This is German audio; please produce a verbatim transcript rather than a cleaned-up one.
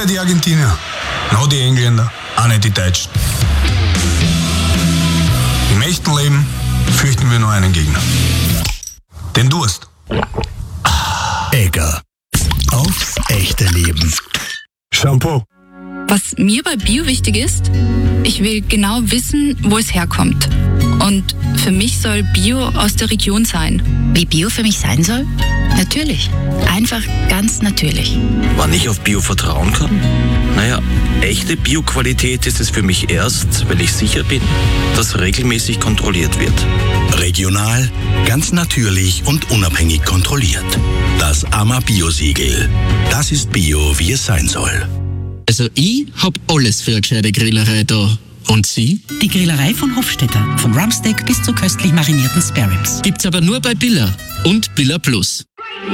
Weder die Argentinier, noch die Engländer, auch nicht die Deutschen. Im echten Leben fürchten wir nur einen Gegner. Den Durst. Egger. Aufs echte Leben. Shampoo. Was mir bei Bio wichtig ist, ich will genau wissen, wo es herkommt. Und für mich soll Bio aus der Region sein. Wie Bio für mich sein soll? Natürlich. Einfach ganz natürlich. Wann ich auf Bio vertrauen kann? Naja, echte Bio-Qualität ist es für mich erst, weil ich sicher bin, dass regelmäßig kontrolliert wird. Regional, ganz natürlich und unabhängig kontrolliert. Das A M A-Bio-Siegel. Das ist Bio, wie es sein soll. Also ich hab alles für eine gescheite Grillerei da. Und Sie? Die Grillerei von Hofstetter. Von Rumpsteak bis zu köstlich marinierten Spareribs. Gibt's aber nur bei Billa und Billa Plus.